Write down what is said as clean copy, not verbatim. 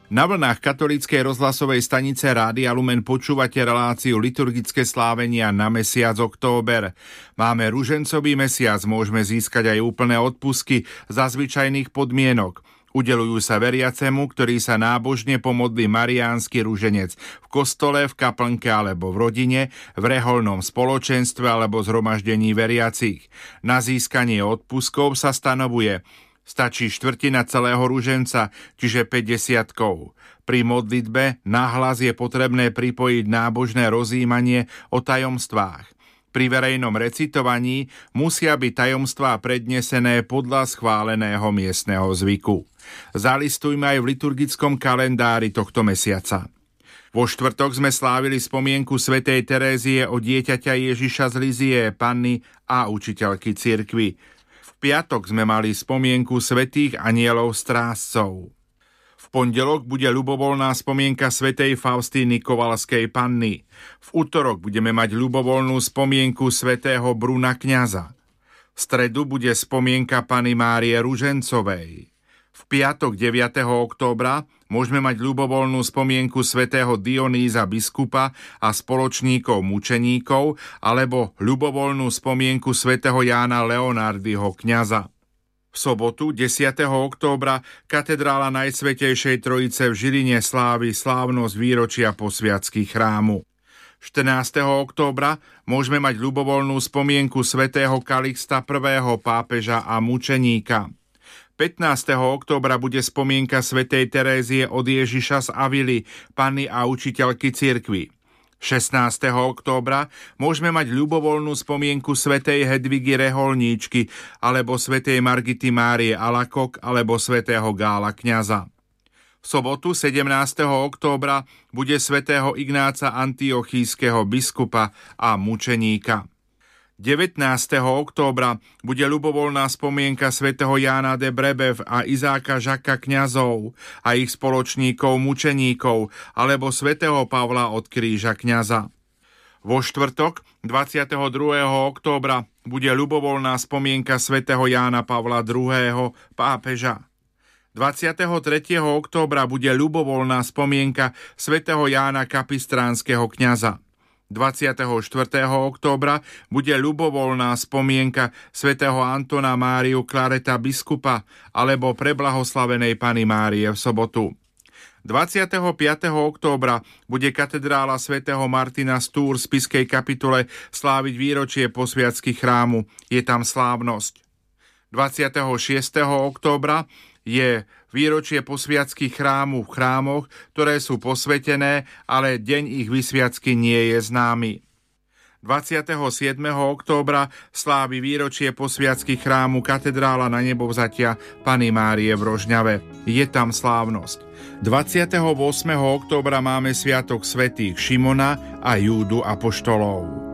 Na vlnách katolíckej rozhlasovej stanice Rádia Lumen počúvate reláciu Liturgické slávenia na mesiac október. Máme ružencový mesiac, môžeme získať aj úplné odpustky za zvyčajných podmienok. Udeľujú sa veriacemu, ktorý sa nábožne pomodlí mariánsky ruženec v kostole, v kaplnke alebo v rodine, v rehoľnom spoločenstve alebo zhromaždení veriacich. Na získanie odpustkov sa stanovuje: stačí štvrtina celého ruženca, čiže 50. Pri modlitbe nahlas je potrebné pripojiť nábožné rozjímanie o tajomstvách. Pri verejnom recitovaní musia byť tajomstvá prednesené podľa schváleného miestneho zvyku. Zalistujme aj v liturgickom kalendári tohto mesiaca. Vo štvrtok sme slávili spomienku svätej Terézie o dieťaťa Ježiša z Lizie, panny a učiteľky cirkvi. V piatok sme mali spomienku svätých anielov strážcov. V pondelok bude ľubovoľná spomienka svätej Faustíny Kovalskej panny. V utorok budeme mať ľubovoľnú spomienku svätého Bruna kňaza. V stredu bude spomienka Panny Márie Ružencovej. V piatok 9. októbra môžeme mať ľubovoľnú spomienku svätého Dionýza biskupa a spoločníkov mučeníkov alebo ľubovoľnú spomienku svätého Jána Leonardyho kňaza. V sobotu 10. októbra katedrála Najsvätejšej Trojice v Žiline slávi slávnosť výročia posviatsky chrámu. 14. októbra môžeme mať ľubovoľnú spomienku svätého Kalixta I. pápeža a mučeníka. 15. októbra bude spomienka svätej Terézie od Ježiša z Avily, panny a učiteľky cirkvi. 16. októbra môžeme mať ľubovoľnú spomienku svätej Hedvigy Reholníčky alebo svätej Margity Márie Alakok alebo svätého Gála kňaza. V sobotu 17. októbra bude svätého Ignáca Antiochískeho biskupa a mučeníka. 19. októbra bude ľubovoľná spomienka svätého Jána de Brebev a Izáka Žaka kňazov a ich spoločníkov mučeníkov alebo svätého Pavla od kríža kňaza. Vo štvrtok 22. októbra bude ľubovoľná spomienka svätého Jána Pavla II. Pápeža. 23. októbra bude ľubovoľná spomienka svätého Jána Kapistránskeho kňaza. 24. októbra bude ľubovoľná spomienka svätého Antona Máriu Klareta biskupa alebo preblahoslavenej Panny Márie v sobotu. 25. októbra bude katedrála svätého Martina z Tours v Spišskej kapitule sláviť výročie posviatsky chrámu. Je tam slávnosť. 26. októbra je výročie posviatsky chrámu v chrámoch, ktoré sú posvetené, ale deň ich vysviatsky nie je známy. 27. októbra slávi výročie posviatsky chrámu katedrála na nebovzatia Panny Márie v Rožňave. Je tam slávnosť. 28. októbra máme sviatok svätých Šimona a Júdu apoštolov.